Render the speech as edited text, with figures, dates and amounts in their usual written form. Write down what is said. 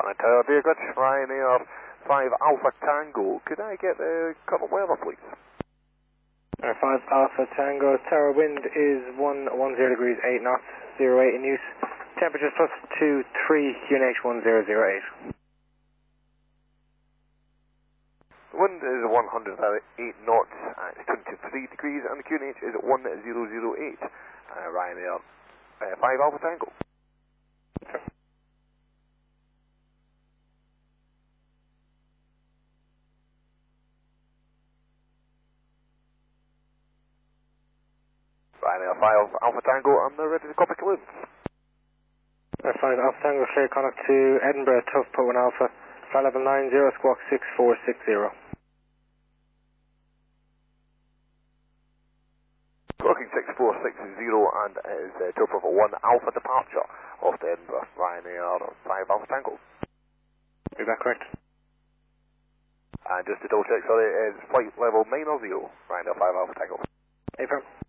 Morning Tower, dear good. Ryanair 5 Alpha Tango. Could I get the current weather, please? 5 Alpha Tango. Tower wind is 110 degrees 8 knots, 08 in use. Temperatures plus 23, QNH 1008. The wind is 108 knots, it's 23 degrees, and the QNH is 1008. Ryanair 5 Alpha Tango. Ryanair 5 Alpha Tango, I'm ready to copy clearance. 5 Alpha Tango, clear contact to Edinburgh, Tough Put 1 Alpha, flight level 90, squawk 6460. Squawking 6460, and it is Tour Bravo 1 Alpha departure off to Edinburgh, Ryanair 5 Alpha Tango. Is that correct? And just to double check, sorry, it's flight level 9 or 0, Ryanair 5 Alpha Tango. Affirm.